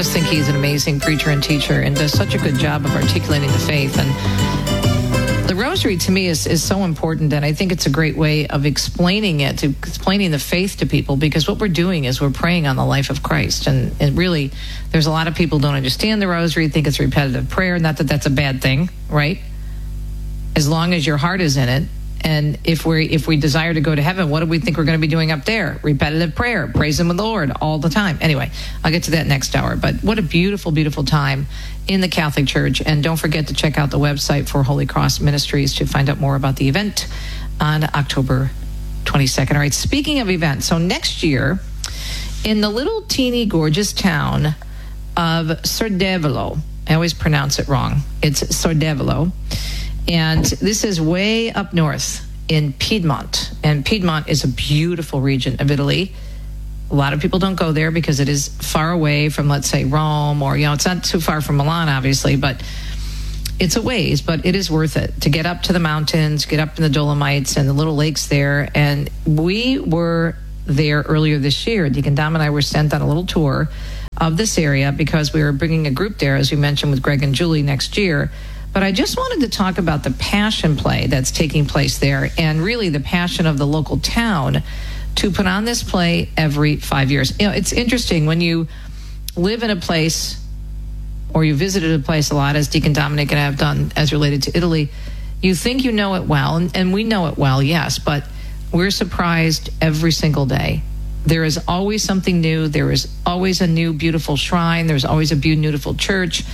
just think he's an amazing preacher and teacher and does such a good job of articulating the faith. And the rosary to me is so important, and I think it's a great way of explaining the faith to people, because what we're doing is we're praying on the life of Christ. And really, there's a lot of people who don't understand the rosary, think it's repetitive prayer. Not that that's a bad thing, right? As long as your heart is in it. And if we desire to go to heaven, what do we think we're going to be doing up there? Repetitive prayer, praising the Lord all the time. Anyway, I'll get to that next hour. But what a beautiful, beautiful time in the Catholic Church. And don't forget to check out the website for Holy Cross Ministries to find out more about the event on October 22nd. All right, speaking of events, so next year, in the little teeny gorgeous town of Sordevolo, I always pronounce it wrong. It's Sordevolo. And this is way up north in Piedmont. And Piedmont is a beautiful region of Italy. A lot of people don't go there because it is far away from, let's say, Rome, or, it's not too far from Milan, obviously, but it's a ways, but it is worth it to get up to the mountains, get up in the Dolomites and the little lakes there. And we were there earlier this year. Deacon Dom and I were sent on a little tour of this area because we were bringing a group there, as we mentioned, with Greg and Julie next year. But I just wanted to talk about the passion play that's taking place there, and really the passion of the local town to put on this play every 5 years. It's interesting when you live in a place, or you visited a place a lot, as Deacon Dominic and I have done as related to Italy. You think you know it well, and we know it well, yes, but we're surprised every single day. There is always something new. There is always a new beautiful shrine. There's always a beautiful church,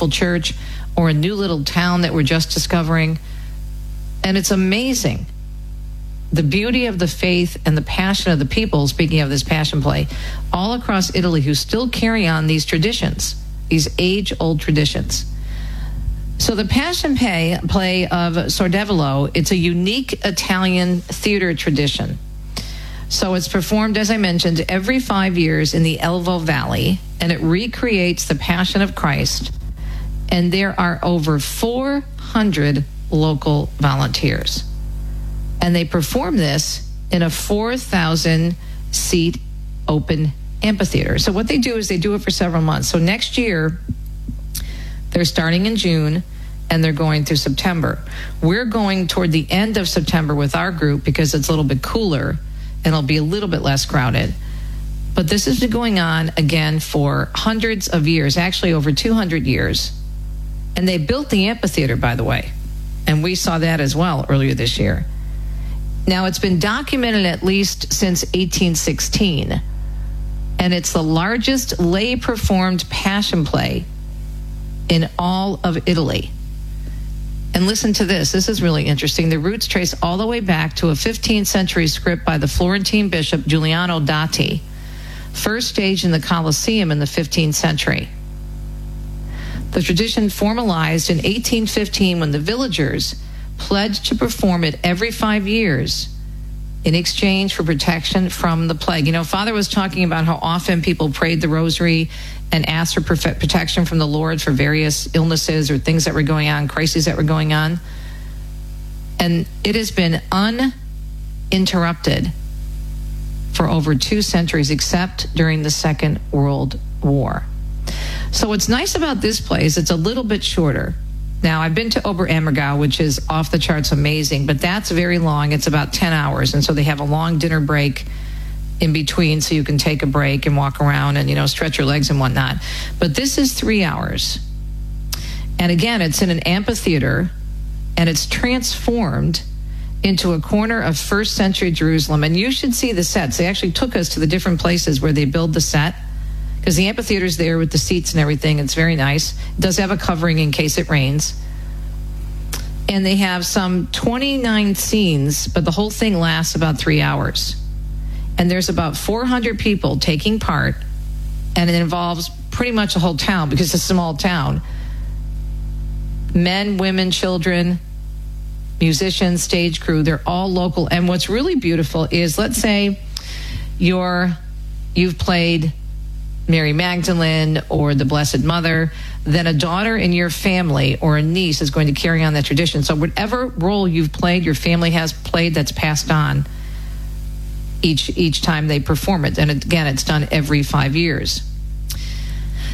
or a new little town that we're just discovering. And it's amazing. The beauty of the faith and the passion of the people, speaking of this passion play, all across Italy, who still carry on these traditions, these age-old traditions. So the Passion play of Sordevolo, it's a unique Italian theater tradition. So it's performed, as I mentioned, every 5 years in the Elvo Valley, and it recreates the Passion of Christ. And there are over 400 local volunteers. And they perform this in a 4,000-seat open amphitheater. So what they do is they do it for several months. So next year, they're starting in June, and they're going through September. We're going toward the end of September with our group because it's a little bit cooler, and it'll be a little bit less crowded. But this has been going on, again, for hundreds of years, actually over 200 years. And they built the amphitheater, by the way. And we saw that as well earlier this year. Now, it's been documented at least since 1816. And it's the largest lay-performed passion play in all of Italy. And listen to this. This is really interesting. The roots trace all the way back to a 15th century script by the Florentine bishop Giuliano Dati, first staged in the Colosseum in the 15th century. The tradition formalized in 1815 when the villagers pledged to perform it every 5 years in exchange for protection from the plague. Father was talking about how often people prayed the rosary and asked for protection from the Lord for various illnesses or things that were going on, crises that were going on. And it has been uninterrupted for over 2 centuries, except during the Second World War. So what's nice about this place, it's a little bit shorter. Now, I've been to Oberammergau, which is off the charts amazing, but that's very long. It's about 10 hours, and so they have a long dinner break in between so you can take a break and walk around and, stretch your legs and whatnot. But this is 3 hours. And again, it's in an amphitheater, and it's transformed into a corner of first century Jerusalem. And you should see the sets. They actually took us to the different places where they build the set, because the amphitheater's there with the seats and everything. It's very nice. It does have a covering in case it rains. And they have some 29 scenes, but the whole thing lasts about 3 hours. And there's about 400 people taking part, and it involves pretty much the whole town because it's a small town. Men, women, children, musicians, stage crew, they're all local. And what's really beautiful is, let's say you've played Mary Magdalene or the Blessed Mother, then a daughter in your family or a niece is going to carry on that tradition. So whatever role you've played, your family has played, that's passed on each time they perform it. And again, it's done every 5 years.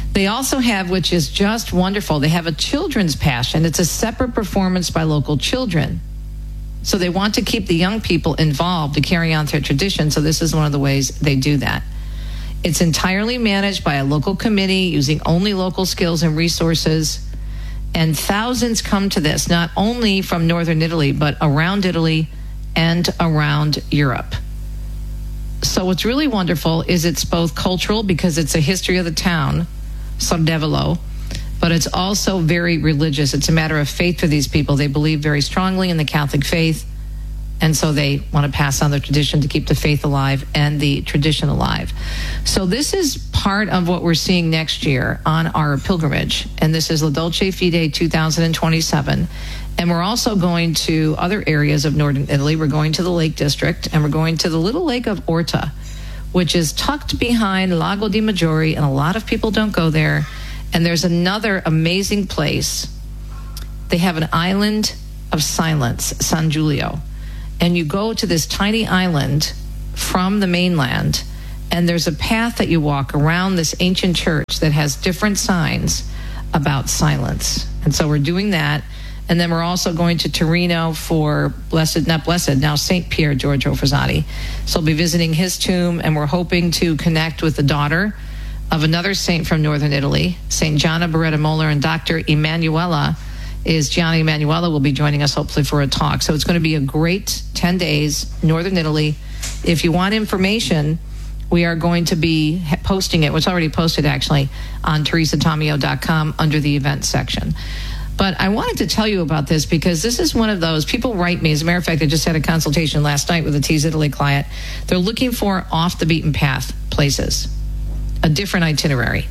They also have, which is just wonderful, they have a children's passion. It's a separate performance by local children. So they want to keep the young people involved to carry on their tradition. So this is one of the ways they do that. It's entirely managed by a local committee using only local skills and resources. And thousands come to this, not only from northern Italy, but around Italy and around Europe. So what's really wonderful is it's both cultural because it's a history of the town, Sordevolo, but it's also very religious. It's a matter of faith for these people. They believe very strongly in the Catholic faith, and so they want to pass on the tradition to keep the faith alive and the tradition alive. So this is part of what we're seeing next year on our pilgrimage, and this is La Dolce Fede 2027. And we're also going to other areas of northern Italy. We're going to the Lake District, and we're going to the little lake of Orta, which is tucked behind Lago di Maggiore, and a lot of people don't go there. And there's another amazing place. They have an island of silence, San Giulio. And you go to this tiny island from the mainland, and there's a path that you walk around this ancient church that has different signs about silence. And so we're doing that. And then we're also going to Torino for now St. Pier Giorgio Frassati. So we'll be visiting his tomb, and we're hoping to connect with the daughter of another saint from northern Italy, St. Gianna Beretta Moller, and Dr. Gianna Emanuela will be joining us hopefully for a talk. So it's going to be a great 10 days, northern Italy. If you want information, we are going to be posting it, which is already posted actually, on teresatomio.com under the events section. But I wanted to tell you about this because this is one of those, people write me. As a matter of fact, I just had a consultation last night with a Tees Italy client. They're looking for off the beaten path places, a different itinerary.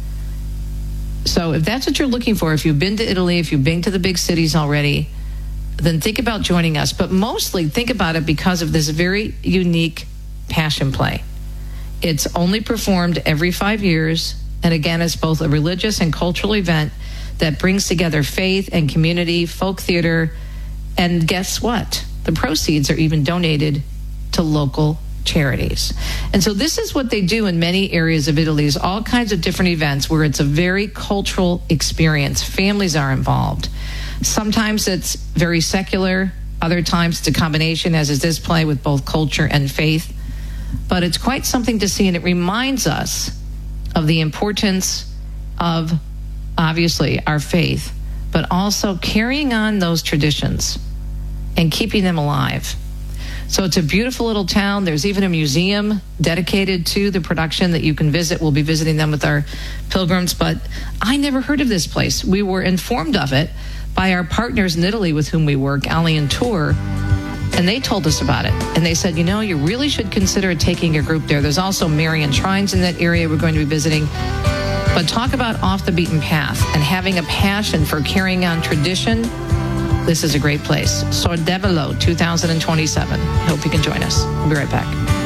So if that's what you're looking for, if you've been to Italy, if you've been to the big cities already, then think about joining us. But mostly think about it because of this very unique passion play. It's only performed every 5 years. And again, it's both a religious and cultural event that brings together faith and community, folk theater, and guess what? The proceeds are even donated to local charities. And so this is what they do in many areas of Italy, is all kinds of different events where it's a very cultural experience. Families are involved. Sometimes it's very secular. Other times it's a combination, as is this play, with both culture and faith. But it's quite something to see, and it reminds us of the importance of obviously our faith, but also carrying on those traditions and keeping them alive. So it's a beautiful little town. There's even a museum dedicated to the production that you can visit. We'll be visiting them with our pilgrims, but I never heard of this place. We were informed of it by our partners in Italy with whom we work, Allian Tour, and they told us about it. And they said, you really should consider taking a group there. There's also Marian Shrines in that area we're going to be visiting. But talk about off the beaten path and having a passion for carrying on tradition. This is a great place. Sordevolo 2027. Hope you can join us. We'll be right back.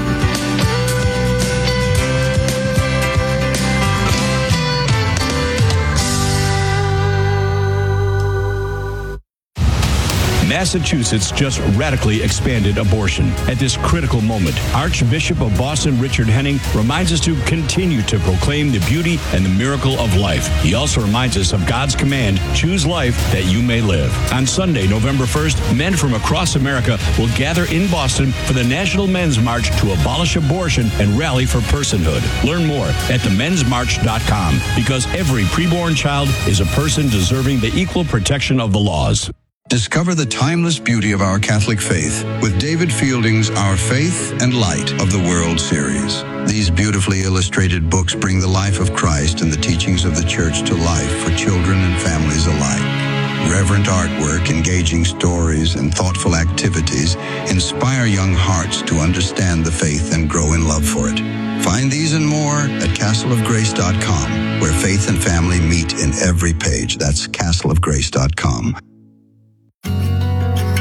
Massachusetts just radically expanded abortion. At this critical moment, Archbishop of Boston Richard Henning reminds us to continue to proclaim the beauty and the miracle of life. He also reminds us of God's command, choose life that you may live. On Sunday, November 1st, men from across America will gather in Boston for the National Men's March to abolish abortion and rally for personhood. Learn more at themensmarch.com, because every preborn child is a person deserving the equal protection of the laws. Discover the timeless beauty of our Catholic faith with David Fielding's Our Faith and Light of the World series. These beautifully illustrated books bring the life of Christ and the teachings of the Church to life for children and families alike. Reverent artwork, engaging stories, and thoughtful activities inspire young hearts to understand the faith and grow in love for it. Find these and more at castleofgrace.com, where faith and family meet in every page. That's castleofgrace.com. Are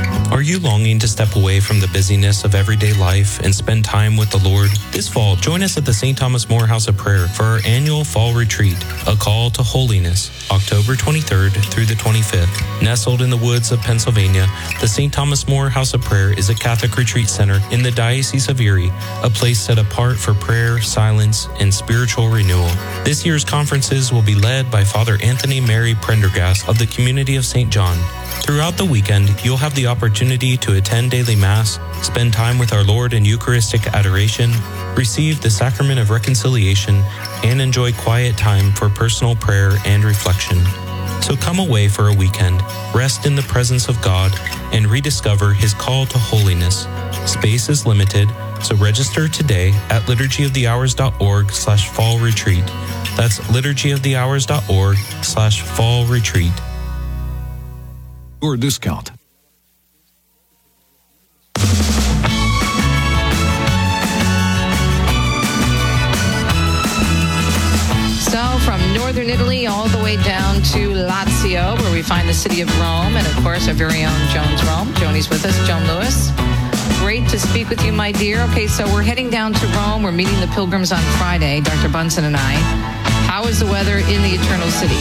you longing to step away from the busyness of everyday life and spend time with the Lord? This fall, join us at the St. Thomas More House of Prayer for our annual fall retreat, A Call to Holiness, October 23rd through the 25th. Nestled in the woods of Pennsylvania, the St. Thomas More House of Prayer is a Catholic retreat center in the Diocese of Erie, a place set apart for prayer, silence, and spiritual renewal. This year's conferences will be led by Father Anthony Mary Prendergast of the Community of St. John. Throughout the weekend, you'll have the opportunity to attend daily Mass, spend time with our Lord in Eucharistic adoration, receive the Sacrament of Reconciliation, and enjoy quiet time for personal prayer and reflection. So come away for a weekend, rest in the presence of God, and rediscover His call to holiness. Space is limited, so register today at liturgyofthehours.org/fall retreat. That's liturgyofthehours.org/fall retreat. Your discount. So from northern Italy all the way down to Lazio, where we find the city of Rome, and of course our very own Jones Rome. Joni's with us, Joan Lewis. Great to speak with you, my dear. Okay, so we're heading down to Rome. We're meeting the pilgrims on Friday, Dr. Bunson and I. How is the weather in the Eternal City?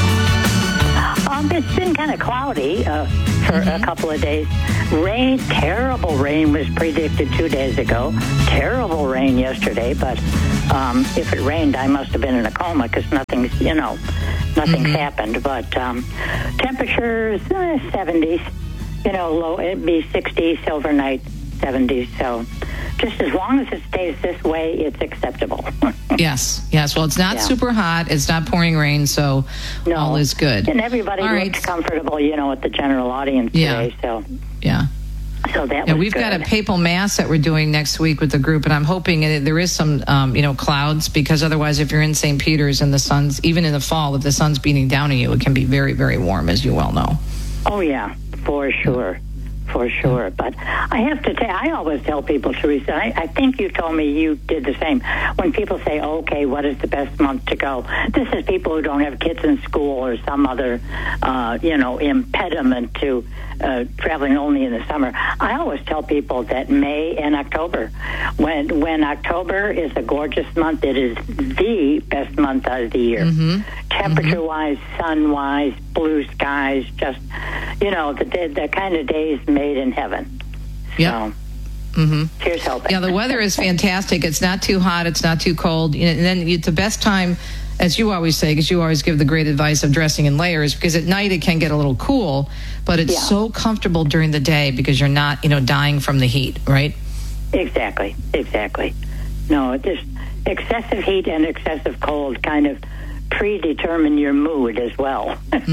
It's been kind of cloudy for a couple of days. Rain, terrible rain was predicted 2 days ago. Terrible rain yesterday, but if it rained, I must have been in a coma because nothing's happened. But temperatures, 70s, low, it'd be 60s, overnight 70s. So just as long as it stays this way, it's acceptable. Yes. Well, it's not super hot. It's not pouring rain, so all is good. And everybody looked comfortable, at the general audience today. So So that was we've got a papal mass that we're doing next week with the group, and I'm hoping there is some, clouds, because otherwise, if you're in St. Peter's and the sun's, even in the fall, if the sun's beating down on you, it can be very, very warm, as you well know. Oh, yeah, for sure. For sure. But I have to I always tell people, Teresa, I think you told me you did the same. When people say, okay, what is the best month to go? This is people who don't have kids in school or some other, impediment to traveling only in the summer. I always tell people that May and October. When October is a gorgeous month, it is the best month of the year. Mm-hmm. Temperature-wise, sun-wise, blue skies, just, the kind of days made in heaven. Yeah. So, here's hoping. Yeah, the weather is fantastic. It's not too hot. It's not too cold. And then it's the best time, as you always say, because you always give the great advice of dressing in layers, because at night it can get a little cool, but it's so comfortable during the day because you're not, dying from the heat, right? Exactly. No, just excessive heat and excessive cold kind of predetermine your mood as well.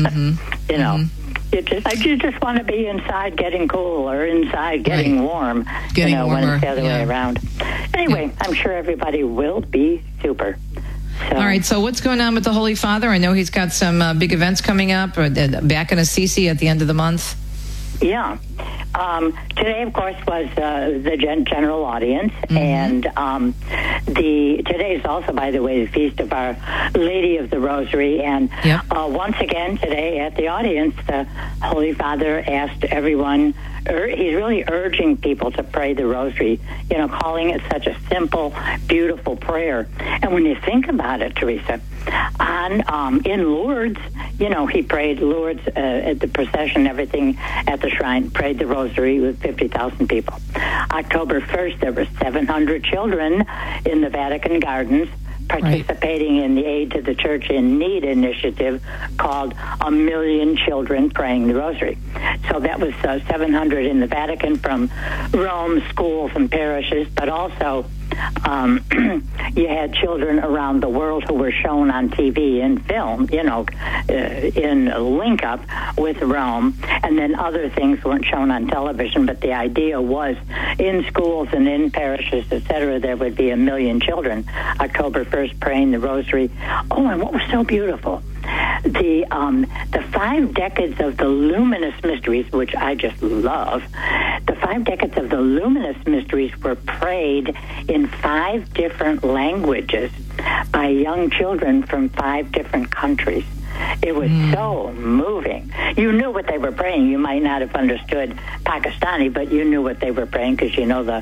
You just want to be inside getting cool or inside getting warm, warmer, when it's the other way around. Anyway, I'm sure everybody will be super. So. All right, so what's going on with the Holy Father? I know he's got some big events coming up, back in Assisi at the end of the month. Yeah. Today, of course, was the general audience, and today is also, by the way, the feast of Our Lady of the Rosary. And once again, today at the audience, the Holy Father asked everyone. He's really urging people to pray the Rosary, calling it such a simple, beautiful prayer. And when you think about it, Teresa, in Lourdes, he prayed Lourdes at the procession, everything at the shrine, prayed the Rosary with 50,000 people. October 1st, there were 700 children in the Vatican Gardens participating in the Aid to the Church in Need initiative called A Million Children Praying the Rosary. So that was 700 in the Vatican from Rome, schools and parishes, but also you had children around the world who were shown on TV and film, in a link up with Rome, and then other things weren't shown on television, but the idea was in schools and in parishes, etc., there would be 1 million children October 1st praying the Rosary. Oh, and what was so beautiful, the 5 decades of the luminous mysteries, which I just love. The 5 decades of the luminous mysteries were prayed in 5 different languages by young children from 5 different countries. It was so moving. You knew what they were praying. You might not have understood Pakistani, but you knew what they were praying because you know the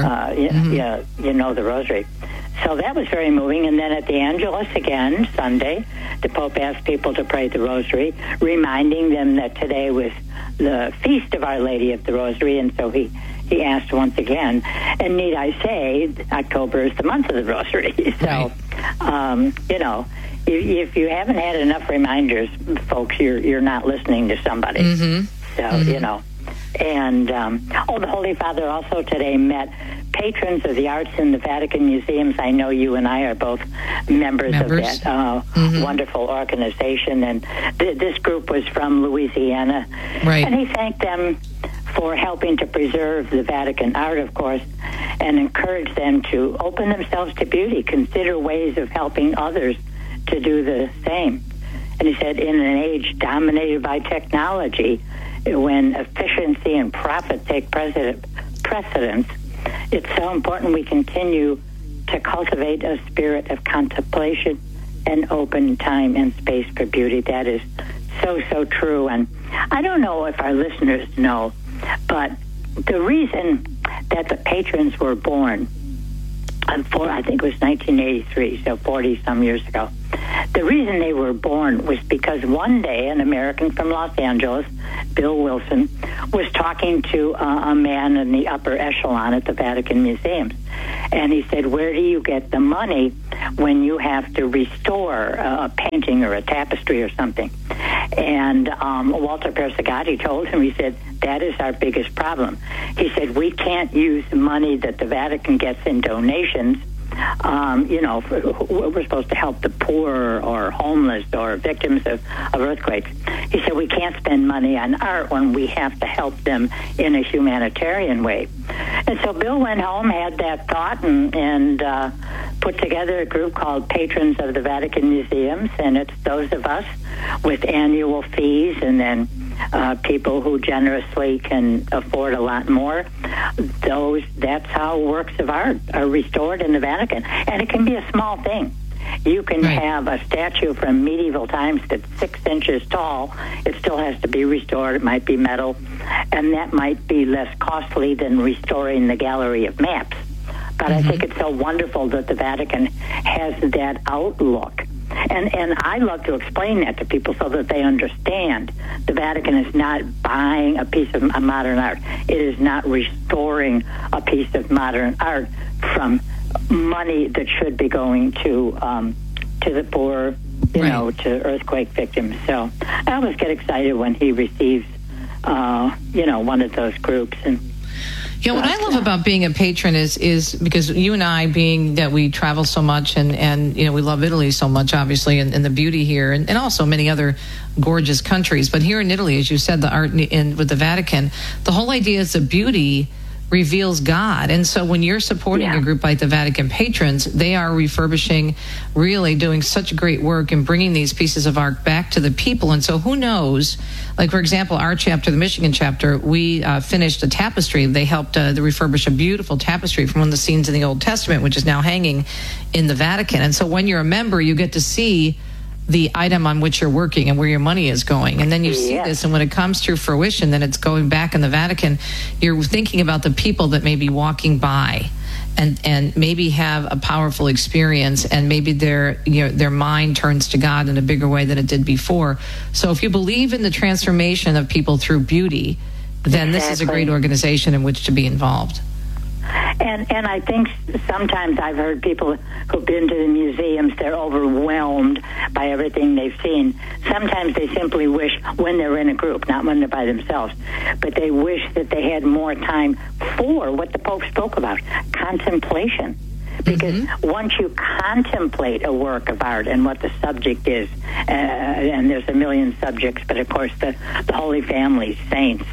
you know the rosary. So that was very moving. And then at the Angelus again, Sunday, the Pope asked people to pray the rosary, reminding them that today was the feast of Our Lady of the Rosary, and so he asked once again. And need I say, October is the month of the Rosary. So, you know, if you haven't had enough reminders, folks, you're not listening to somebody. So, you know. And, the Holy Father also today met patrons of the arts in the Vatican museums. I know you and I are both members. Of that wonderful organization. And this group was from Louisiana. Right. And he thanked them for helping to preserve the Vatican art, of course, and encouraged them to open themselves to beauty, consider ways of helping others to do the same. And he said, in an age dominated by technology, when efficiency and profit take precedence, it's so important we continue to cultivate a spirit of contemplation and open time and space for beauty. That is so true. And I don't know if our listeners know, but the reason that the patrons were born, I think it was 1983, so 40-some years ago, the reason they were born was because one day an American from Los Angeles, Bill Wilson, was talking to a man in the upper echelon at the Vatican Museums. And he said, where do you get the money when you have to restore a painting or a tapestry or something? And Walter Persigati told him, he said, that is our biggest problem. He said, we can't use money that the Vatican gets in donations. We're supposed to help the poor or homeless or victims of earthquakes. He said, we can't spend money on art when we have to help them in a humanitarian way. And so Bill went home, had that thought, and put together a group called Patrons of the Vatican Museums, and it's those of us with annual fees and then people who generously can afford a lot more. That's how works of art are restored in the Vatican. And it can be a small thing. You can have a statue from medieval times that's 6 inches tall. It still has to be restored. It might be metal. And that might be less costly than restoring the gallery of maps. But I think it's so wonderful that the Vatican has that outlook. And I love to explain that to people so that they understand the Vatican is not buying a piece of modern art. It is not restoring a piece of modern art from money that should be going to the poor, to earthquake victims. So I always get excited when he receives, one of those groups. And what I love about being a patron is because you and I, being that we travel so much and we love Italy so much, obviously, and the beauty here, and also many other gorgeous countries. But here in Italy, as you said, the art with the Vatican, the whole idea is the beauty reveals God. And so when you're supporting a group like the Vatican Patrons, they are refurbishing, really doing such great work and bringing these pieces of art back to the people. And so who knows, like, for example, our chapter, the Michigan chapter, we finished a tapestry. They helped refurbish a beautiful tapestry from one of the scenes in the Old Testament, which is now hanging in the Vatican. And so when you're a member, you get to see the item on which you're working and where your money is going. And then you see this, and when it comes to fruition, then it's going back in the Vatican. You're thinking about the people that may be walking by and maybe have a powerful experience, and maybe their mind turns to God in a bigger way than it did before. So if you believe in the transformation of people through beauty, then this is a great organization in which to be involved. And I think sometimes I've heard people who've been to the museums, they're overwhelmed by everything they've seen. Sometimes they simply wish, when they're in a group, not when they're by themselves, but they wish that they had more time for what the Pope spoke about, contemplation. Because once you contemplate a work of art and what the subject is, and there's a million subjects, but of course the Holy Family, saints,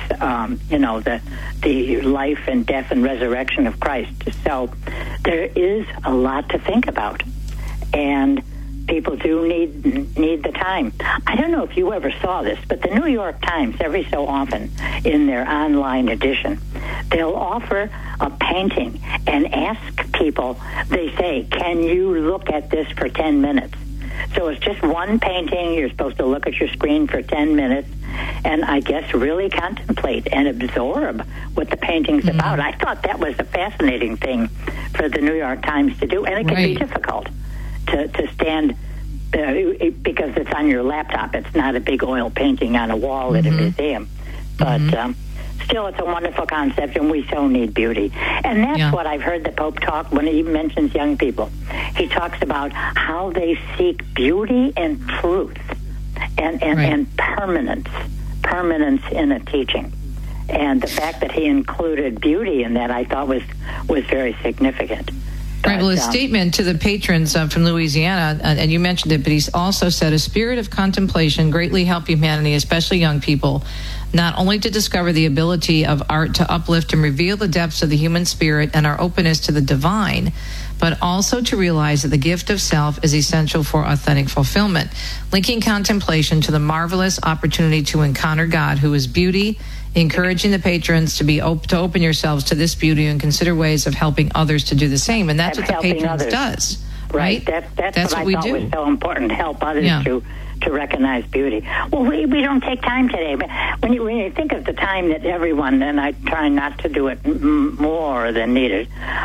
the life and death and resurrection of Christ. So there is a lot to think about, and people do need the time. I don't know if you ever saw this, but the New York Times, every so often in their online edition, they'll offer a painting and ask people, they say, can you look at this for 10 minutes? So it's just one painting. You're supposed to look at your screen for 10 minutes and I guess really contemplate and absorb what the painting's about. I thought that was a fascinating thing for the New York Times to do, and it can be difficult to stand because it's on your laptop. It's not a big oil painting on a wall at a museum. But still, it's a wonderful concept, and we so need beauty. And that's what I've heard the Pope talk when he mentions young people. He talks about how they seek beauty and truth and permanence in a teaching. And the fact that he included beauty in that, I thought was very significant. Right. Well, his statement to the patrons from Louisiana, and you mentioned it, but he's also said a spirit of contemplation greatly help humanity, especially young people, not only to discover the ability of art to uplift and reveal the depths of the human spirit and our openness to the divine, but also to realize that the gift of self is essential for authentic fulfillment, linking contemplation to the marvelous opportunity to encounter God, who is beauty, encouraging the patrons to open yourselves to this beauty and consider ways of helping others to do the same. And that's what the patrons does. Right? That's what I thought was so important, to help others to recognize beauty. Well, we don't take time today, but when you think of the time that everyone, and I try not to do it more than needed,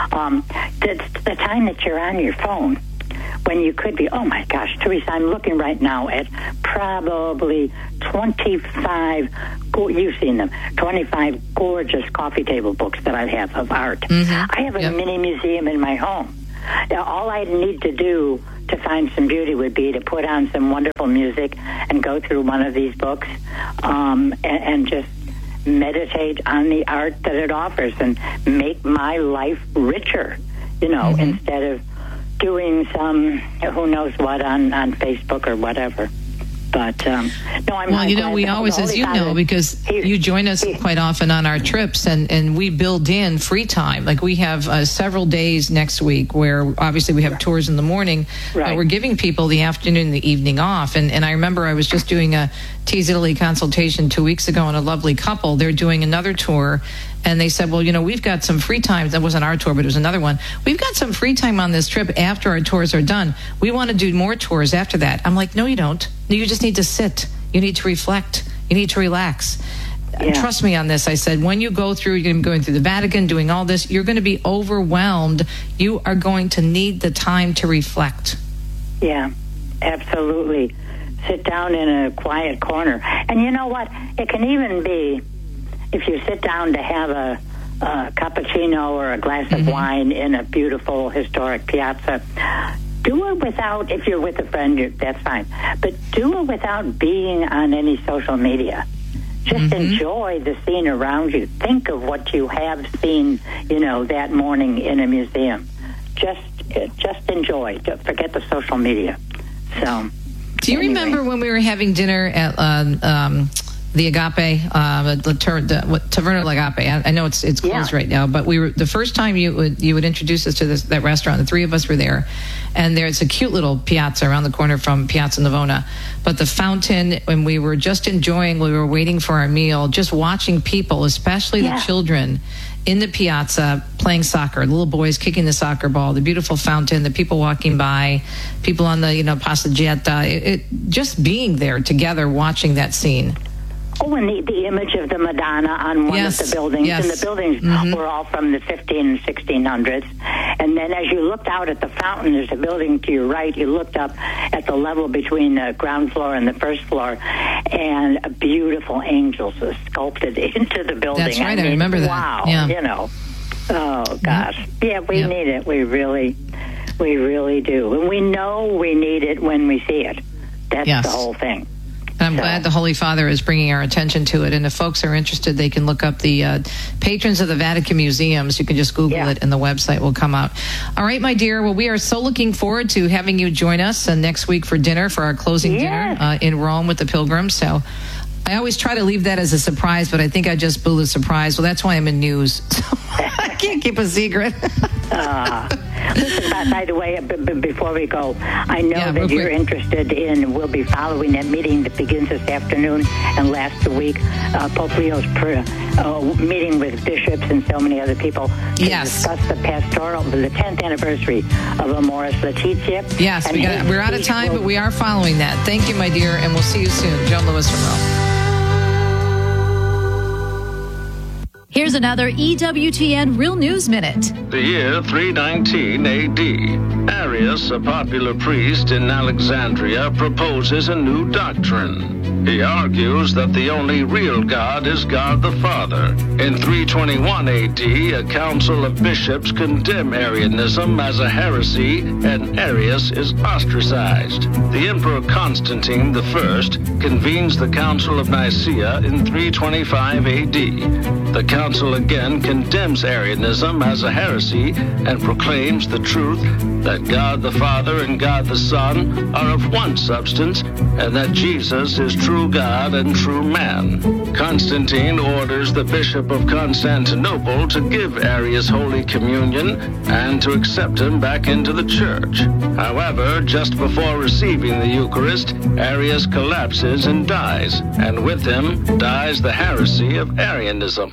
the time that you're on your phone, when you could be, oh my gosh, Teresa, I'm looking right now at probably 25, you've seen them, 25 gorgeous coffee table books that I have of art. I have a mini museum in my home. Now, all I need to do to find some beauty would be to put on some wonderful music and go through one of these books and just meditate on the art that it offers and make my life richer, instead of doing some who knows what on Facebook or whatever. But no, I'm we always, as you know, because you join us quite often on our trips, and we build in free time. Like we have several days next week where obviously we have tours in the morning, but we're giving people the afternoon and the evening off. And I remember I was just doing a Tease Italy consultation 2 weeks ago, and a lovely couple, they're doing another tour. And they said, well, we've got some free time. That wasn't our tour, but it was another one. We've got some free time on this trip after our tours are done. We want to do more tours after that. I'm like, no, you don't. You just need to sit. You need to reflect. You need to relax. Trust me on this. I said, when you go through, you're going to be going through the Vatican, doing all this, you're going to be overwhelmed. You are going to need the time to reflect. Yeah, absolutely. Sit down in a quiet corner. And you know what? It can even be, if you sit down to have a cappuccino or a glass of wine in a beautiful historic piazza, do it without, if you're with a friend, that's fine, but do it without being on any social media. Just enjoy the scene around you. Think of what you have seen, that morning in a museum. Just enjoy. Forget the social media. So, do you remember when we were having dinner at the Agape, Taverna Agape? I know it's closed right now, but we were the first time you would introduce us to that restaurant. The three of us were there, and there's a cute little piazza around the corner from Piazza Navona. But the fountain, when we were just enjoying, we were waiting for our meal, just watching people, especially the children, in the piazza playing soccer, the little boys kicking the soccer ball, the beautiful fountain, the people walking by, people on the passeggiata, just being there together watching that scene. Oh, and the image of the Madonna on one of the buildings. And the buildings were all from the 15 and 1600s. And then as you looked out at the fountain, there's a building to your right. You looked up at the level between the ground floor and the first floor, and beautiful angels sculpted into the building. That's right. I remember that. Wow. Yeah. Oh, gosh. Yeah, we need it. We really do. And we know we need it when we see it. That's the whole thing. And I'm glad the Holy Father is bringing our attention to it. And if folks are interested, they can look up the Patrons of the Vatican Museums. You can just Google it, and the website will come out. All right, my dear. Well, we are so looking forward to having you join us next week for dinner, for our closing dinner in Rome with the Pilgrims. So I always try to leave that as a surprise, but I think I just blew the surprise. Well, that's why I'm in news. So I can't keep a secret. Listen, by the way, before we go, I know that you're interested in, we'll be following that meeting that begins this afternoon and lasts a week, Pope Leo's meeting with bishops and so many other people to discuss the 10th anniversary of Amoris Laetitia. Yes, we're out of time, but we are following that. Thank you, my dear, and we'll see you soon. Joan Lewis from Rome. Here's another EWTN Real News Minute. The year 319 AD. Arius, a popular priest in Alexandria, proposes a new doctrine. He argues that the only real God is God the Father. In 321 AD, a council of bishops condemn Arianism as a heresy, and Arius is ostracized. The Emperor Constantine I convenes the Council of Nicaea in 325 AD. The council again condemns Arianism as a heresy and proclaims the truth that God the Father and God the Son are of one substance, and that Jesus is true God and true man. Constantine orders the Bishop of Constantinople to give Arius Holy Communion and to accept him back into the church. However, just before receiving the Eucharist, Arius collapses and dies, and with him dies the heresy of Arianism.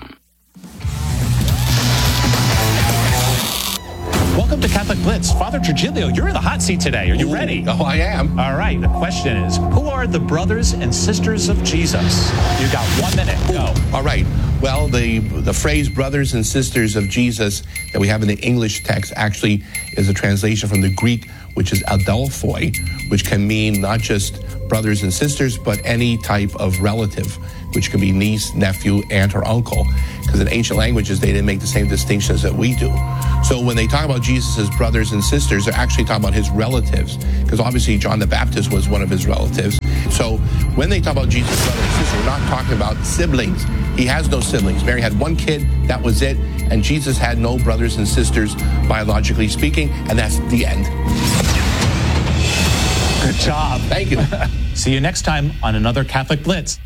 Welcome to Catholic Blitz. Father Trujillo, you're in the hot seat today. Are you ready? Oh, I am. All right. The question is, who are the brothers and sisters of Jesus? You got 1 minute. Go. All right. Well, the phrase brothers and sisters of Jesus that we have in the English text actually is a translation from the Greek, which is adelphoi, which can mean not just brothers and sisters, but any type of relative, which can be niece, nephew, aunt, or uncle. Because in ancient languages, they didn't make the same distinctions that we do. So when they talk about Jesus' brothers and sisters, they're actually talking about his relatives. Because obviously John the Baptist was one of his relatives. So when they talk about Jesus' brothers and sisters, we're not talking about siblings. He has no siblings. Mary had one kid, that was it. And Jesus had no brothers and sisters, biologically speaking, and that's the end. Good job. Thank you. See you next time on another Catholic Blitz.